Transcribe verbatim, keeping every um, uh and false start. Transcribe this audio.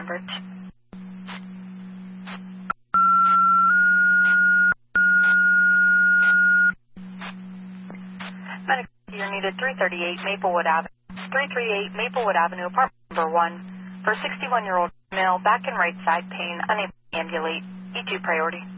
hundred. Medical, you're needed three thirty-eight Maplewood Avenue. three thirty-eight Maplewood Avenue, apartment number one. For sixty-one-year-old male, back and right side pain, unable to ambulate. E two priority.